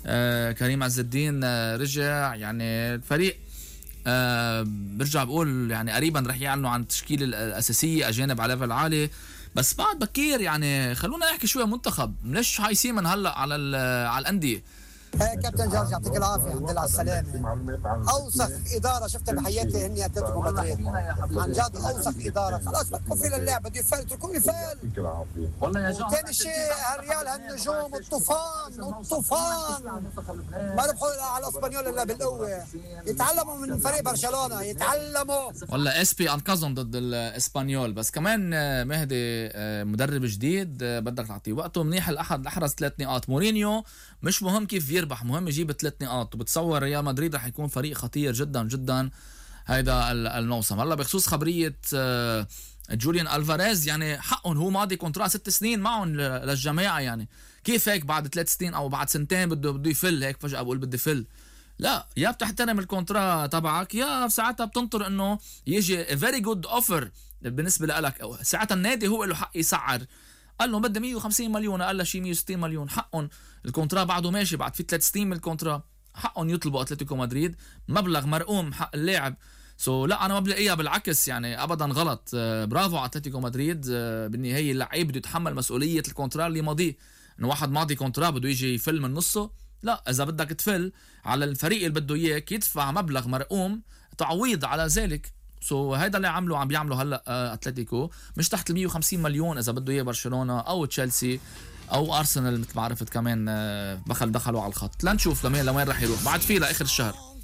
كريم عز الدين رجع. يعني الفريق برجع بقول يعني قريبا رح يعلنوا عن التشكيله الاساسيه اجانب على ليفل عالي، بس بعد بكير. يعني خلونا نحكي شويه منتخب، ليش هايسين من هلا على الانديه. كابتن جورج يعطيك العافيه، الحمد لله على السلامه. اوسخ اداره شفتها بحياتي هني اتلتيكو مدريد، عن جد اوسخ اداره. خلاص بتكون اللعب بده يفل، اتركوا لي فال. ثاني شيء هالريال هالنجوم الطوفان ما ربحوا على اسبانيول الا بالقوه. يتعلموا من فريق برشلونه، يتعلموا. والله اس بي انقذهم ضد الاسبانيول، بس كمان مهدي مدرب جديد بدك تعطيه وقته. منيح الاحد احرز 3 نقاط. مورينيو مش مهم كيف يربح، مهم يجيب 3 نقاط. وبتصور ريال مدريد رح يكون فريق خطير جدا جدا هيدا الموسم. هلا بخصوص خبرية جوليان ألفاريز، يعني حقهم، هو ماضي كونترا 6 سنين معهم للجماعة. يعني كيف هيك بعد 3 سنين او بعد سنتين بده يفل هيك فجأة بقول بدي فل؟ لا، يا بتحترم الكونترا تبعك يا ساعتها بتنطر انه يجي very good offer بالنسبة لك. ساعتها النادي هو له حق يسعر. قال له بدي 150 مليون، قال له شي 160 مليون. حقهم، الكونترا بعده ماشي، بعد في 3 سنين من الكونترا، حقهم يطلبوا اتلتيكو مدريد مبلغ مرقوم حق اللاعب. لا انا ما بلاقيها بالعكس، يعني ابدا غلط. برافو اتلتيكو مدريد. بالنهايه اللعيب بده يتحمل مسؤوليه الكونترا اللي ماضيه. انه واحد ماضي كونترا بده يجي يفل من نصه؟ لا، اذا بدك تفل على الفريق اللي بده اياك يدفع مبلغ مرقوم تعويض على ذلك. هيدا اللي عم بيعملوا هلا اتلتيكو، مش تحت ال 150 مليون اذا بده اياه برشلونه او تشيلسي او ارسنال مثل ما عرفت كمان دخلوا على الخط. لنشوف لوين رح يروح بعد فيه لاخر الشهر.